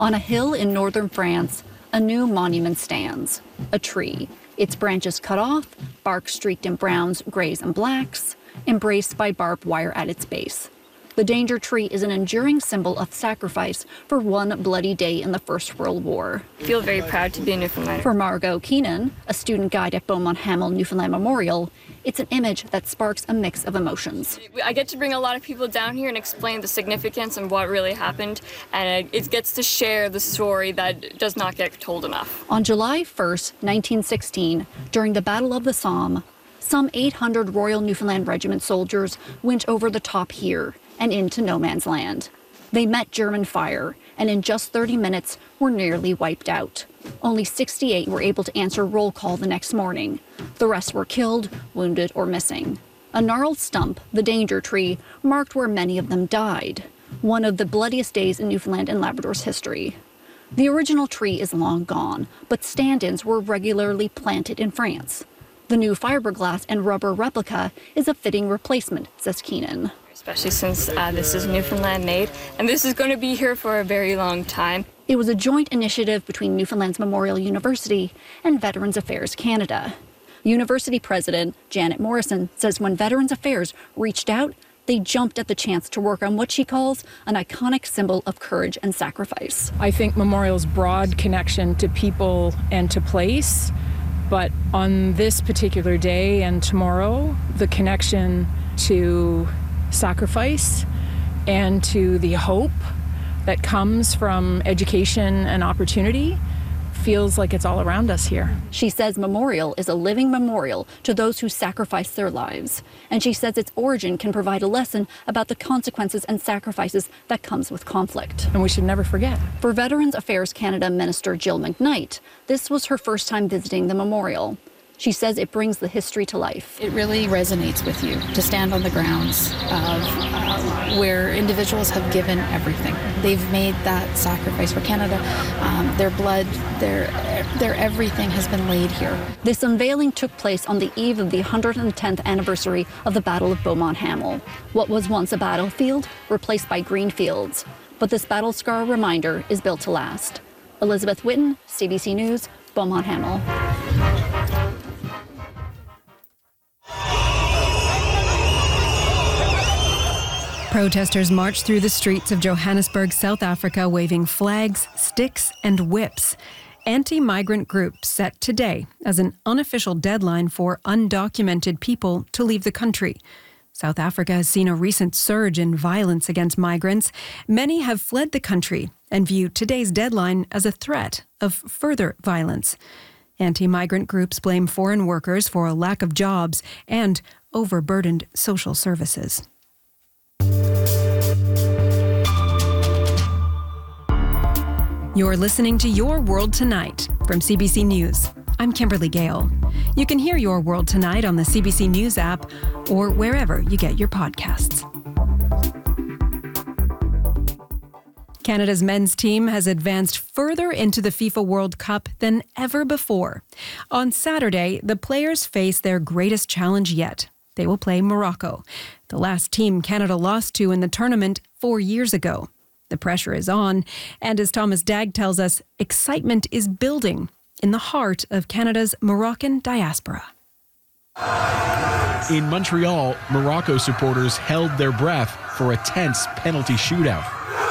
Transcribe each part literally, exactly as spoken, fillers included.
On a hill in northern France, a new monument stands, a tree, its branches cut off, bark streaked in browns, grays, and blacks, embraced by barbed wire at its base. The danger tree is an enduring symbol of sacrifice for one bloody day in the First World War. I feel very proud to be a Newfoundlander. For Margot Keenan, a student guide at Beaumont Hamel Newfoundland Memorial, it's an image that sparks a mix of emotions. I get to bring a lot of people down here and explain the significance and what really happened, and it gets to share the story that does not get told enough. On July first, nineteen sixteen, during the Battle of the Somme, some eight hundred Royal Newfoundland Regiment soldiers went over the top here and into no man's land. They met German fire, and in just thirty minutes were nearly wiped out. Only sixty-eight were able to answer roll call the next morning. The rest were killed, wounded, or missing. A gnarled stump, the danger tree, marked where many of them died. One of the bloodiest days in Newfoundland and Labrador's history. The original tree is long gone, but stand-ins were regularly planted in France. The new fiberglass and rubber replica is a fitting replacement, says Keenan. Especially since uh, this is Newfoundland made, and this is going to be here for a very long time. It was a joint initiative between Newfoundland's Memorial University and Veterans Affairs Canada. University president Janet Morrison says when Veterans Affairs reached out, they jumped at the chance to work on what she calls an iconic symbol of courage and sacrifice. I think Memorial's broad connection to people and to place, but on this particular day and tomorrow, the connection to sacrifice and to the hope that comes from education and opportunity feels like it's all around us here. She says Memorial is a living memorial to those who sacrificed their lives. And she says its origin can provide a lesson about the consequences and sacrifices that comes with conflict. And we should never forget. For Veterans Affairs Canada Minister Jill McKnight, this was her first time visiting the memorial. She says it brings the history to life. It really resonates with you to stand on the grounds of uh, where individuals have given everything. They've made that sacrifice for Canada. Um, their blood, their, their everything has been laid here. This unveiling took place on the eve of the one hundred tenth anniversary of the Battle of Beaumont Hamel. What was once a battlefield, replaced by green fields. But this battle scar reminder is built to last. Elizabeth Whitten, C B C News, Beaumont Hamel. Protesters marched through the streets of Johannesburg, South Africa, waving flags, sticks, and whips. Anti-migrant groups set today as an unofficial deadline for undocumented people to leave the country. South Africa has seen a recent surge in violence against migrants. Many have fled the country and view today's deadline as a threat of further violence. Anti-migrant groups blame foreign workers for a lack of jobs and overburdened social services. You're listening to Your World Tonight from C B C News. I'm Kimberly Gale. You can hear Your World Tonight on the C B C News app or wherever you get your podcasts. Canada's men's team has advanced further into the FIFA World Cup than ever before. On Saturday, the players face their greatest challenge yet. They will play Morocco, the last team Canada lost to in the tournament four years ago. The pressure is on, and as Thomas Dagg tells us, excitement is building in the heart of Canada's Moroccan diaspora. In Montreal, Morocco supporters held their breath for a tense penalty shootout.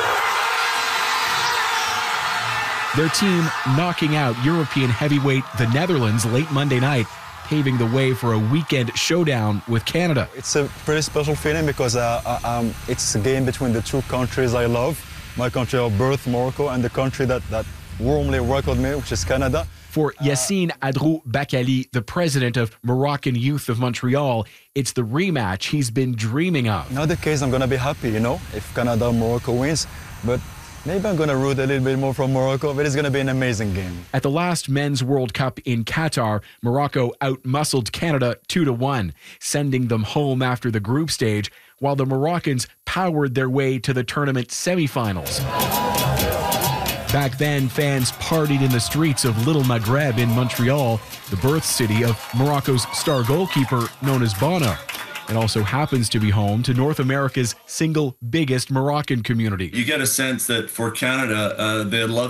Their team knocking out European heavyweight the Netherlands late Monday night, paving the way for a weekend showdown with Canada. It's a pretty special feeling because uh, um, it's a game between the two countries I love. My country of birth, Morocco, and the country that, that warmly welcomed me, which is Canada. For Yassine Adrou Bakali, the president of Moroccan Youth of Montreal, it's the rematch he's been dreaming of. In other case, I'm going to be happy, you know, if Canada or Morocco wins. But maybe I'm going to root a little bit more from Morocco, but it's going to be an amazing game. At the last Men's World Cup in Qatar, Morocco outmuscled Canada two to one, sending them home after the group stage, while the Moroccans powered their way to the tournament semifinals. Back then, fans partied in the streets of Little Maghreb in Montreal, the birth city of Morocco's star goalkeeper known as Bono. It also happens to be home to North America's single biggest Moroccan community. You get a sense that for Canada, uh, they love